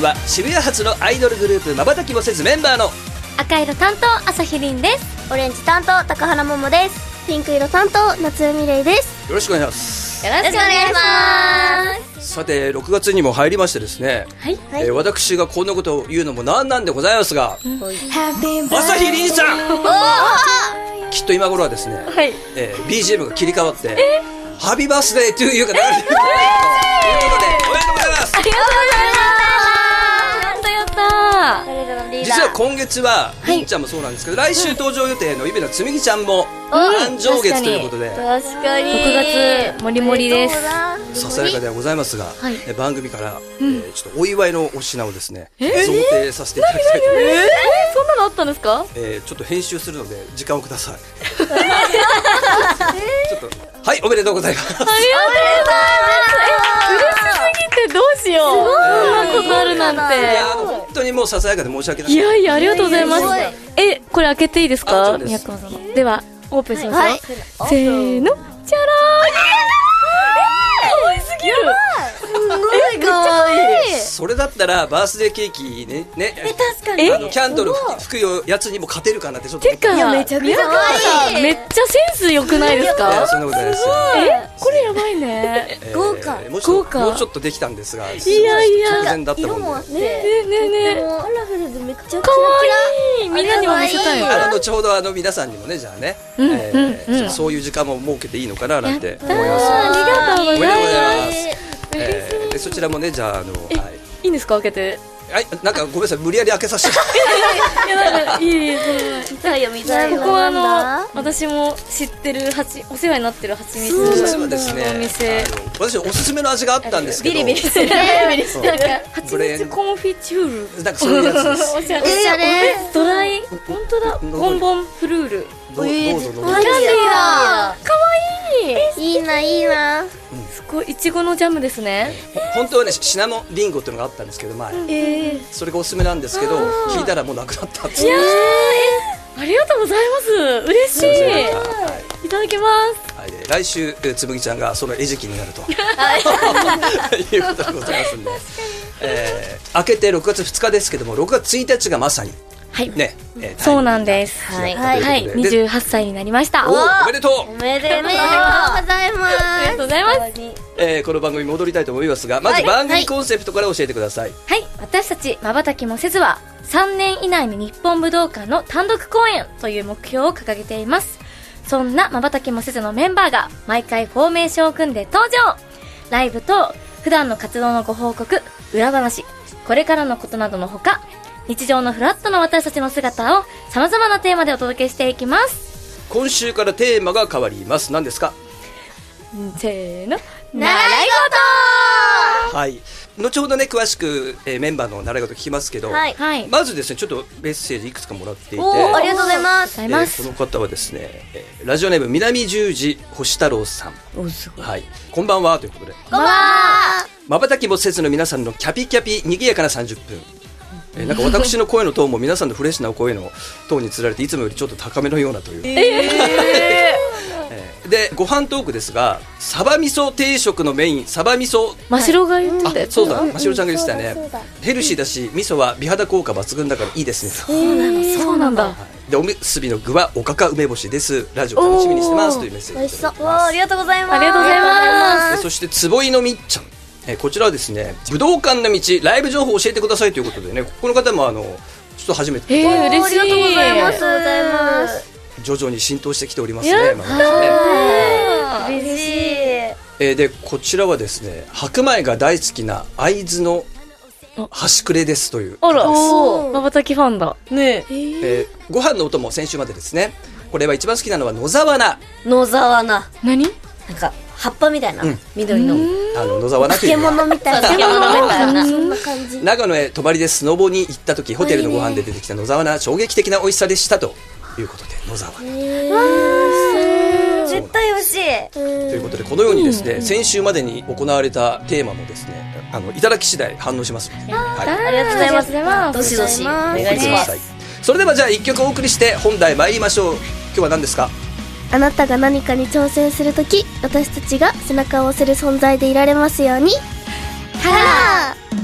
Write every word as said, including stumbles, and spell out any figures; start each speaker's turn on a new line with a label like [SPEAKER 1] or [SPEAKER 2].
[SPEAKER 1] は渋谷発のアイドルグループ瞬きもせずメンバーの
[SPEAKER 2] 赤色担当朝日凛です。
[SPEAKER 3] オレンジ担当高原桃です。ピンク色担当夏海玲です。
[SPEAKER 1] よろしくお願いします。
[SPEAKER 3] よろしくお願いします。
[SPEAKER 1] さてろくがつにも入りましてですね、
[SPEAKER 2] はい、
[SPEAKER 1] えー、私がこんなことを言うのもなんなんでございますが、うん、朝日凛さんきっと今頃はですね、はい、えー、ビージーエム が切り替わってハッピーバースデートゥーユーが流れてるということでおめでとうございます。
[SPEAKER 2] ありがとうございます。やったやった
[SPEAKER 1] 実は今月はりんちゃんもそうなんですけど、来週登場予定のイベナつむぎちゃんも誕生月ということで、
[SPEAKER 3] 確かに
[SPEAKER 2] ろくがつもりもりです。
[SPEAKER 1] ささやかではございますが、はい、え番組から、うん、えー、ちょっとお祝いのお品をですね、贈呈させていただきたいと思います。
[SPEAKER 2] えー、そんなのあったんですか？
[SPEAKER 1] えー、ちょっと編集するので時間をください。ちょっとはい、おめでとうございます。ありがとうござい
[SPEAKER 2] ます。嬉しすぎてどうしよう。そんなことあるなんて。
[SPEAKER 1] いや、あの本当にもうささやかで申し訳ない。
[SPEAKER 2] いやいや、ありがとうございます。え、これ開けていいですか？でではオープンしますよ、はい、せーの、じゃらー。かわいすぎる。
[SPEAKER 3] すごいかわいい。
[SPEAKER 1] それだったらバースデーケーキね、ね、
[SPEAKER 3] え、確かに
[SPEAKER 1] あのキャンドル吹くやつにも勝てるかなってちょっと思って。
[SPEAKER 2] てか、めちゃくちゃかわいい。めっちゃセンス良くないですか？
[SPEAKER 1] そんなことないですよ。
[SPEAKER 2] え、これやばいね。
[SPEAKER 3] 豪華。
[SPEAKER 1] 豪華。もうちょっとできたんですが、
[SPEAKER 2] いやいや、
[SPEAKER 1] 直前だったもんで。
[SPEAKER 3] ねねねね。カラフルでめっちゃ
[SPEAKER 2] 可愛い。みんなにも見せたい。
[SPEAKER 1] あの後ほどあの皆さんにもね、じゃあね、そういう時間も設けていいのかななんて思います。
[SPEAKER 2] ありがとうございます。
[SPEAKER 1] えー、でそちらもね、じゃあ、あの、はい、
[SPEAKER 2] いいんですか、開けて。
[SPEAKER 1] はい、なんかごめんなさい、無理やり開けさせて。
[SPEAKER 2] いや、なんかいいいい。
[SPEAKER 3] 見たいよ見たいよ。
[SPEAKER 2] ここはあの私も知ってるはちお世話になってるはちみつのお店。
[SPEAKER 1] 私おすすめの味があったんですけど。
[SPEAKER 2] ビリビリしてる。なんかはちみつコンフィチュール。
[SPEAKER 1] なんかそういうやつです。
[SPEAKER 2] おしゃれ。ドライ、本当だ。ボンボンフルール。
[SPEAKER 1] どうぞどうぞ。
[SPEAKER 2] キャンディーだ。可愛い。
[SPEAKER 3] いいないいな。
[SPEAKER 2] すごい、いちごのジャムですね。
[SPEAKER 1] 本当はね、シナモンリンゴっていうのがあったんですけど、前、えー、それがおすすめなんですけど、聞いたらもうなくなったって。
[SPEAKER 2] いやー、ありがとうございます。嬉しい。いただきます。
[SPEAKER 1] はい、来週つむぎちゃんがその餌食になるということでございますんで、えー、明けてろくがつふつかですけども、ろくがつついたちがまさに
[SPEAKER 2] はい
[SPEAKER 1] ね、
[SPEAKER 2] えー、そうなんです。はい、はい、にじゅうはっさいになりました。
[SPEAKER 1] おおめでとう。
[SPEAKER 3] おめでとうございます。
[SPEAKER 2] ありがとうございます。
[SPEAKER 1] えー、この番組戻りたいと思いますが、まず番組コンセプトから教えてください。
[SPEAKER 2] はい、はい、私たち瞬きもせずはさんねん以内に日本武道館の単独公演という目標を掲げています。そんな瞬きもせずのメンバーが毎回フォーメーションを組んで登場。ライブと普段の活動のご報告、裏話、これからのことなどのほか、日常のフラットな私たちの姿を様々なテーマでお届けしていきます。
[SPEAKER 1] 今週からテーマが変わります。何ですか？
[SPEAKER 2] せーの、
[SPEAKER 3] 習い
[SPEAKER 1] 事。はい、後ほどね詳しく、えー、メンバーの習い事聞きますけど、はい、まずですねちょっとメッセージいくつかもらっていて、
[SPEAKER 3] おありがとうございます、
[SPEAKER 1] えー、この方はですね、えー、ラジオネーム南十字星太郎さん。
[SPEAKER 2] おすごい、
[SPEAKER 1] はい、こんばんはということで、
[SPEAKER 3] こんばんは。
[SPEAKER 1] 瞬きもせずの皆さんのキャピキャピにぎやかなさんじゅっぷん、えー、なんか私の声のトーンも皆さんのフレッシュな声のトーンにつられていつもよりちょっと高めのようなという、えー、でご飯トークですが、サバ味噌定食のメインサバ味噌、
[SPEAKER 2] 真白が言ってた、
[SPEAKER 1] あ、そうだ、真白ちゃんが言ってたね。ヘルシーだし味噌は美肌効果抜群だからいいですね。
[SPEAKER 2] そうなの、そうなんだ。
[SPEAKER 1] でおむすびの具はおかか梅干しです。ラジオ楽しみにしてますというメッセージです。
[SPEAKER 3] ありがとうございます。
[SPEAKER 2] ありがとうございます。
[SPEAKER 1] そして坪井のみっちゃん、えー、こちらはですね、武道館の道ライブ情報を教えてくださいということでね、この方もあのちょっと初めて、
[SPEAKER 2] えー、嬉しい。
[SPEAKER 3] ありがとうございます。ありがとうございます。
[SPEAKER 1] 徐々に浸透してきておりますね。
[SPEAKER 3] 嬉しい。
[SPEAKER 1] えー、でこちらはですね、白米が大好きな会津の端くれですという。
[SPEAKER 2] あら、瞬きファンだね。
[SPEAKER 1] えー、ご飯のお供先週までですね。これは一番好きなのは野沢菜。
[SPEAKER 3] 野沢菜。
[SPEAKER 2] 何？
[SPEAKER 3] なんか葉っぱみたいな、うん、緑の
[SPEAKER 1] あの野沢菜という
[SPEAKER 3] 漬物みたいな漬物みたいなそんな感じ。
[SPEAKER 1] 長野へ泊まりでスノボに行った時、ホテルのご飯で出てきた野沢菜、衝撃的な美味しさでしたということで、野沢菜、
[SPEAKER 3] 絶対美味しい
[SPEAKER 1] ということで、このようにですね、先週までに行われたテーマもですね、あのいただき次第反応しますので、はい、
[SPEAKER 3] ありがとうございます。どしどしお願いします。
[SPEAKER 1] それではじゃあいっきょくお送りして本題参りましょう。今日は何ですか？
[SPEAKER 3] あなたが何かに挑戦するとき、私たちが背中を押せる存在でいられますように。カラー